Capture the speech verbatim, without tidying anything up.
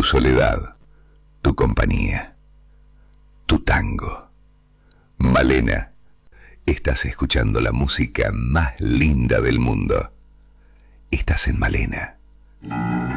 soledad, tu compañía, tu tango. Malena, estás escuchando la música más linda del mundo. Estás en Malena.